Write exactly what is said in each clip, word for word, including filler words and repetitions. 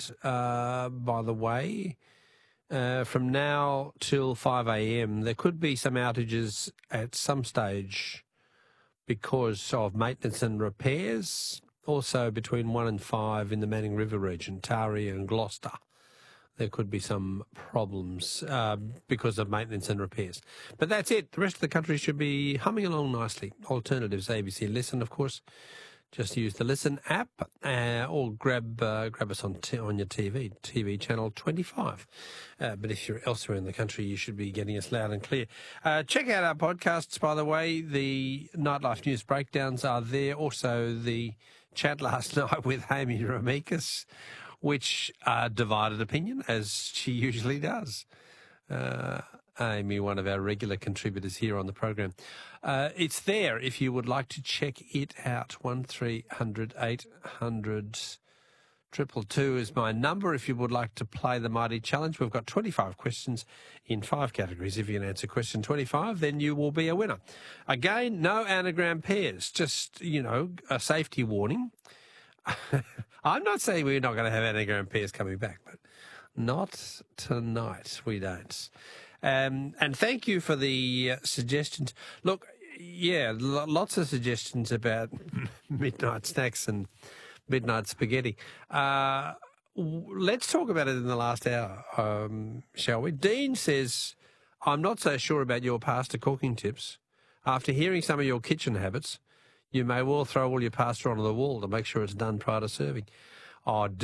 uh, by the way, uh, from now till five a.m, there could be some outages at some stage because of maintenance and repairs. Also between one and five in the Manning River region, Taree and Gloucester, there could be some problems uh, because of maintenance and repairs. But that's it. The rest of the country should be humming along nicely. Alternatives, A B C Listen, of course. Just use the Listen app uh, or grab uh, grab us on t- on your T V, T V channel twenty-five. Uh, but if you're elsewhere in the country, you should be getting us loud and clear. Uh, check out our podcasts, by the way. The Nightlife News breakdowns are there. Also, the chat last night with Amy Ramikis, which uh, divided opinion, as she usually does. Uh, Amy, one of our regular contributors here on the program. Uh, it's there if you would like to check it out. one three hundred eight hundred two two two is my number if you would like to play the Mighty Challenge. We've got twenty-five questions in five categories. If you can answer question twenty-five, then you will be a winner. Again, no anagram pairs, just, you know, a safety warning. I'm not saying we're not going to have anagram pairs coming back, but not tonight. We don't. Um, and thank you for the uh, suggestions. Look, yeah, l- lots of suggestions about midnight snacks and midnight spaghetti. Uh, w- let's talk about it in the last hour, um, shall we? Dean says, I'm not so sure about your pasta cooking tips. After hearing some of your kitchen habits, you may well throw all your pasta onto the wall to make sure it's done prior to serving. Oh, d-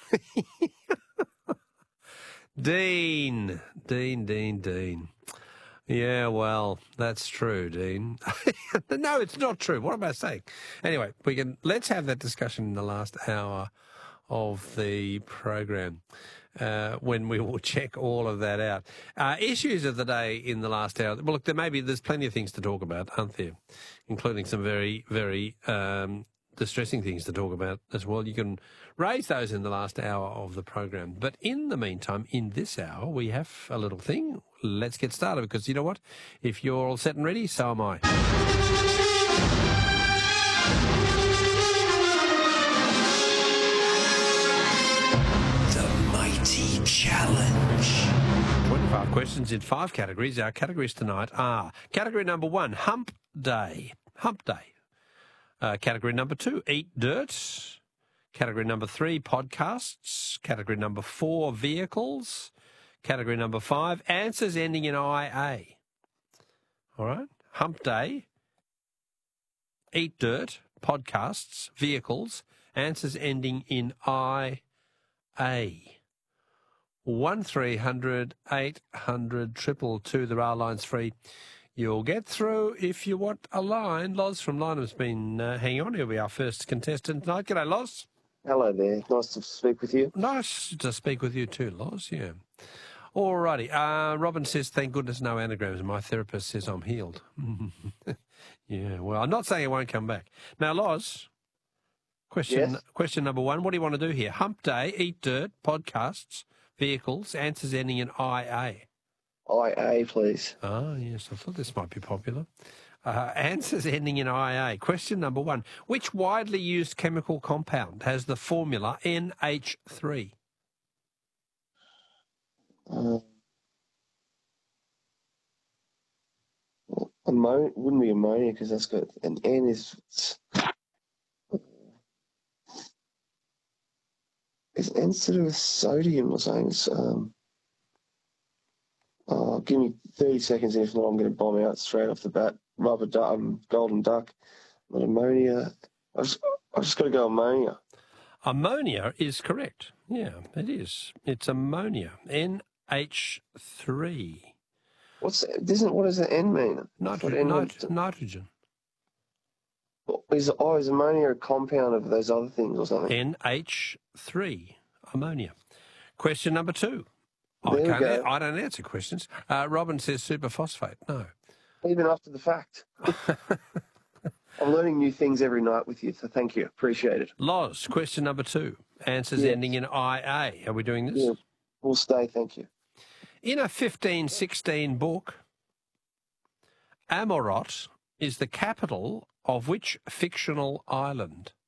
Dean, Dean, Dean, Dean. Yeah, well, that's true, Dean. No, it's not true. What am I saying? Anyway, we can let's have that discussion in the last hour of the program uh, when we will check all of that out. Uh, issues of the day in the last hour. Well, look, there may be there's plenty of things to talk about, aren't there? Including some very, very um, distressing things to talk about as well. You can raise those in the last hour of the program. But in the meantime, in this hour, we have a little thing. Let's get started because you know what? If you're all set and ready, so am I. The Mighty Challenge. twenty-five questions in five categories. Our categories tonight are category number one, Hump Day. Hump Day. Uh, category number two, Eat Dirt. Category number three, Podcasts. Category number four, Vehicles. Category number five, Answers ending in I A. All right? Hump Day, Eat Dirt, Podcasts, Vehicles, Answers ending in I A. one three hundred eight hundred two two two, the rail line's free. You'll get through if you want a line. Loz from Lyneham's been uh, hanging on. He'll be our first contestant tonight. G'day, Loz. Hello there. Nice to speak with you. Nice to speak with you too, Loz, yeah. All righty. Uh, Robin says, thank goodness no anagrams. My therapist says I'm healed. Yeah, well, I'm not saying it won't come back. Now, Loz, question, Yes? question number one, what do you want to do here? Hump Day, Eat Dirt, Podcasts, Vehicles, Answers ending in I A. I A, please. Ah, yes, I thought this might be popular. Uh, answers ending in I A. Question number one. Which widely used chemical compound has the formula N H three? Uh, well, ammonia wouldn't be ammonia because that's got an N is. Is N sort of sodium or something? It's, um, uh, give me thirty seconds, and if not, I'm going to bomb out straight off the bat. Rubber duck, um, golden duck, but ammonia. I've just, I've just got to go ammonia. Ammonia is correct. Yeah, it is. It's ammonia. N H three. What's isn't what does the N mean? Nitro- What N nit- nitrogen. Is oh is ammonia a compound of those other things or something? N H three. Ammonia. Question number two. I There we can't. go. a- I don't answer questions. Uh, Robin says superphosphate. No. Even after the fact. I'm learning new things every night with you, so thank you. Appreciate it. Loz, question number two. Answers Yes. ending in I A. Are we doing this? Yeah, we'll stay, thank you. In a fifteen sixteen book, Amorot is the capital of which fictional island?